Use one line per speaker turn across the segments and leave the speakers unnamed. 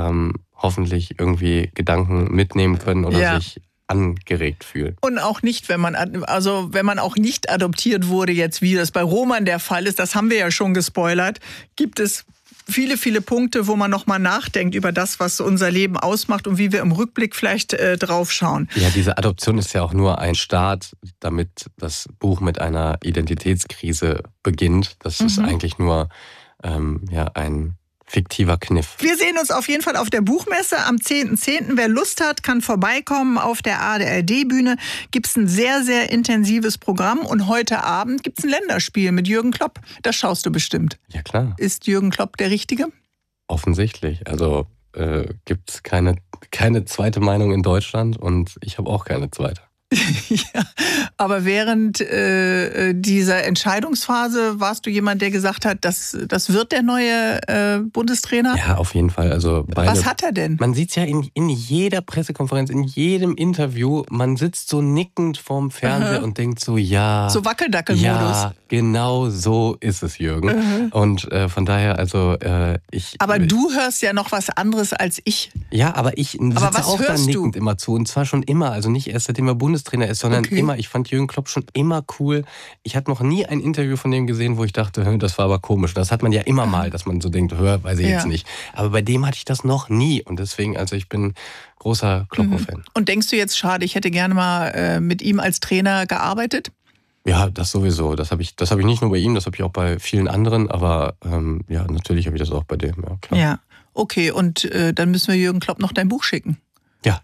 hoffentlich irgendwie Gedanken mitnehmen können oder sich angeregt fühlen.
Und auch nicht, wenn man auch nicht adoptiert wurde, jetzt wie das bei Roman der Fall ist, das haben wir ja schon gespoilert, gibt es viele, viele Punkte, wo man nochmal nachdenkt über das, was unser Leben ausmacht und wie wir im Rückblick vielleicht drauf schauen.
Ja, diese Adoption ist ja auch nur ein Start, damit das Buch mit einer Identitätskrise beginnt. Das ist eigentlich nur ein fiktiver Kniff.
Wir sehen uns auf jeden Fall auf der Buchmesse am 10.10. Wer Lust hat, kann vorbeikommen. Auf der ARD-Bühne gibt es ein sehr, sehr intensives Programm. Und heute Abend gibt es ein Länderspiel mit Jürgen Klopp. Das schaust du bestimmt.
Ja, klar.
Ist Jürgen Klopp der Richtige?
Offensichtlich. Also gibt es keine zweite Meinung in Deutschland und ich habe auch keine zweite.
Ja, aber während dieser Entscheidungsphase warst du jemand, der gesagt hat, das wird der neue Bundestrainer?
Ja, auf jeden Fall. Also
was hat er denn?
Man sieht es ja in jeder Pressekonferenz, in jedem Interview, man sitzt so nickend vorm Fernseher und denkt so, ja.
So Wackeldackel-Modus.
Ja, genau so ist es, Jürgen. Und von daher, also ich...
Aber du hörst ja noch was anderes als ich.
Ja, aber ich sitze auch da nickend immer zu. Und zwar schon immer, also nicht erst seitdem er Bundestrainer ist, sondern immer. Ich fand Jürgen Klopp schon immer cool. Ich hatte noch nie ein Interview von dem gesehen, wo ich dachte, das war aber komisch. Das hat man ja immer mal, dass man so denkt, weiß ich jetzt nicht. Aber bei dem hatte ich das noch nie. Und deswegen, also ich bin großer Kloppo-Fan.
Und denkst du jetzt, schade, ich hätte gerne mal mit ihm als Trainer gearbeitet?
Ja, das sowieso. Das habe ich nicht nur bei ihm, das habe ich auch bei vielen anderen. Aber natürlich habe ich das auch bei dem. Ja, klar.
Ja, okay. Und dann müssen wir Jürgen Klopp noch dein Buch schicken.
Ja.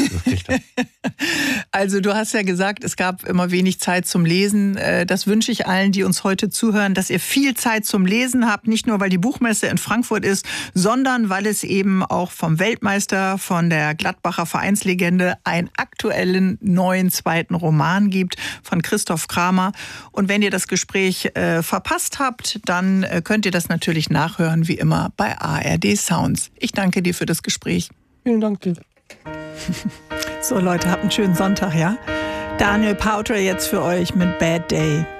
Also du hast ja gesagt, es gab immer wenig Zeit zum Lesen. Das wünsche ich allen, die uns heute zuhören, dass ihr viel Zeit zum Lesen habt. Nicht nur, weil die Buchmesse in Frankfurt ist, sondern weil es eben auch vom Weltmeister, von der Gladbacher Vereinslegende, einen aktuellen neuen zweiten Roman gibt von Christoph Kramer. Und wenn ihr das Gespräch verpasst habt, dann könnt ihr das natürlich nachhören, wie immer, bei ARD Sounds. Ich danke dir für das Gespräch.
Vielen Dank dir.
So Leute, habt einen schönen Sonntag, ja? Daniel Pautre jetzt für euch mit Bad Day.